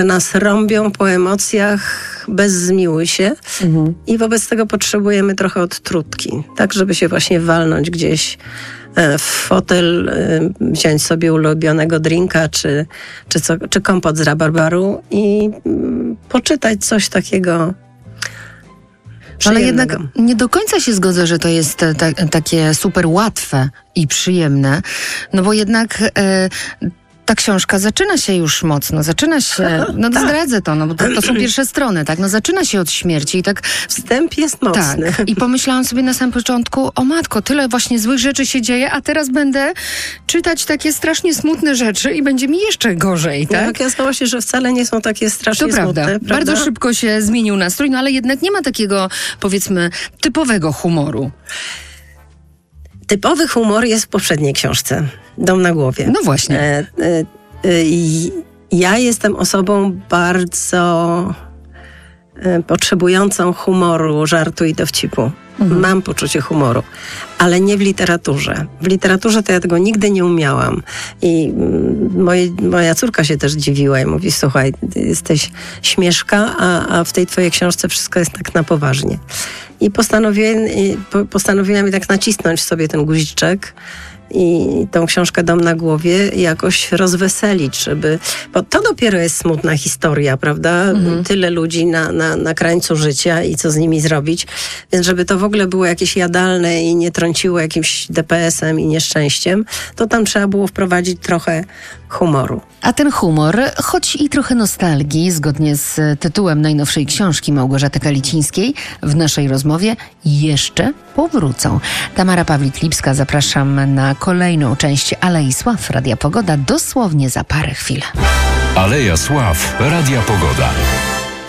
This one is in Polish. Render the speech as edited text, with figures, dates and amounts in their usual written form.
nas rąbią po emocjach, bez zmiłuj się i wobec tego potrzebujemy trochę odtrutki, tak żeby się właśnie walnąć gdzieś w fotel, wziąć sobie ulubionego drinka czy kompot z rabarbaru i poczytać coś takiego przyjemnego. Ale jednak nie do końca się zgodzę, że to jest takie super łatwe i przyjemne, no bo jednak ta książka zaczyna się już mocno, zdradzę to, no bo to są pierwsze strony, tak, no zaczyna się od śmierci i tak... Wstęp jest mocny. Tak, i pomyślałam sobie na samym początku, o matko, tyle właśnie złych rzeczy się dzieje, a teraz będę czytać takie strasznie smutne rzeczy i będzie mi jeszcze gorzej, tak? Okazało się, że wcale nie są takie strasznie to smutne. Prawda. Bardzo szybko się zmienił nastrój, no ale jednak nie ma takiego, powiedzmy, typowego humoru. Typowy humor jest w poprzedniej książce, Dom na głowie. No właśnie. Ja jestem osobą bardzo potrzebującą humoru, żartu i dowcipu. Mam poczucie humoru, ale nie w literaturze. W literaturze to ja tego nigdy nie umiałam. I moja córka się też dziwiła i mówi, słuchaj, ty jesteś śmieszka, a w tej twojej książce wszystko jest tak na poważnie. I postanowiłam tak nacisnąć sobie ten guziczek i tą książkę Dom na głowie jakoś rozweselić, bo to dopiero jest smutna historia, prawda? Tyle ludzi na krańcu życia i co z nimi zrobić. Więc żeby to w ogóle było jakieś jadalne i nie trąciło jakimś DPS-em i nieszczęściem, to tam trzeba było wprowadzić trochę humoru. A ten humor, choć i trochę nostalgii, zgodnie z tytułem najnowszej książki Małgorzaty Kalicińskiej, w naszej rozmowie jeszcze powrócą. Tamara Pawlik-Lipska, zapraszam na kolejną część Alei Sław Radia Pogoda dosłownie za parę chwil. Aleja Sław Radia Pogoda.